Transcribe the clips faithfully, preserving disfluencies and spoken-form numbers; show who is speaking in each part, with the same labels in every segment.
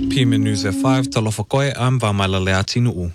Speaker 1: P M News at five, talofa koe, I'm Vamailale Atinu'u.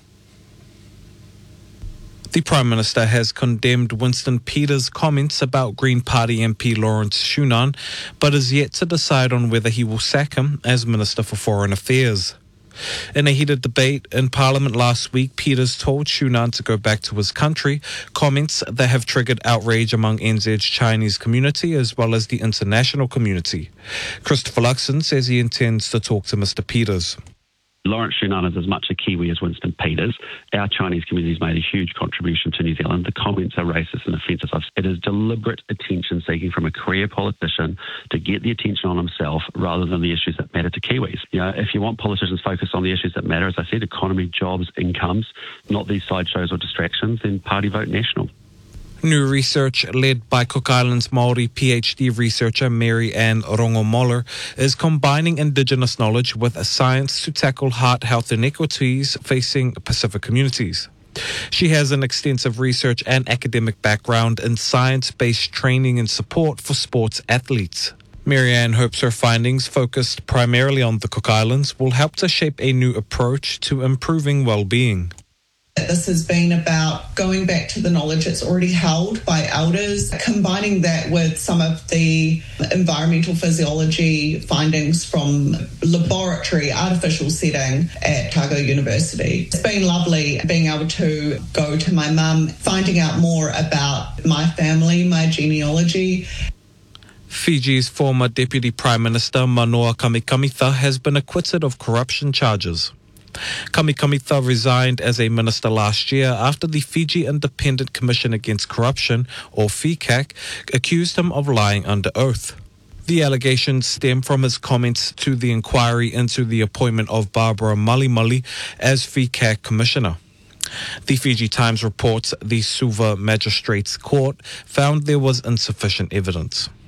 Speaker 1: The Prime Minister has condemned Winston Peters' comments about Green Party M P Lawrence Shunan, but is yet to decide on whether he will sack him as Minister for Foreign Affairs. In a heated debate in Parliament last week, Peters told Shunan to go back to his country, comments that have triggered outrage among N Z's Chinese community as well as the international community. Christopher Luxon says he intends to talk to Mister Peters.
Speaker 2: Lawrence Shunan is as much a Kiwi as Winston Peters. Our Chinese community has made a huge contribution to New Zealand. The comments are racist and offensive. It is deliberate attention seeking from a career politician to get the attention on himself rather than the issues that matter to Kiwis. You know, if you want politicians focused on the issues that matter, as I said, economy, jobs, incomes, not these sideshows or distractions, then party vote national.
Speaker 1: New research led by Cook Islands Māori PhD researcher Mary Ann Rongo-Moller is combining Indigenous knowledge with science to tackle heart health inequities facing Pacific communities. She has an extensive research and academic background in science-based training and support for sports athletes. Mary Ann hopes her findings, focused primarily on the Cook Islands, will help to shape a new approach to improving well-being.
Speaker 3: This has been about going back to the knowledge that's already held by elders, combining that with some of the environmental physiology findings from laboratory artificial setting at Otago University. It's been lovely being able to go to my mum, finding out more about my family, my genealogy.
Speaker 1: Fiji's former Deputy Prime Minister Manoa Kamikamitha has been acquitted of corruption charges. Kamikamitha resigned as a minister last year after the Fiji Independent Commission Against Corruption, or F I C A C, accused him of lying under oath. The allegations stem from his comments to the inquiry into the appointment of Barbara Malimali as F I C A C Commissioner. The Fiji Times reports the Suva Magistrates Court found there was insufficient evidence.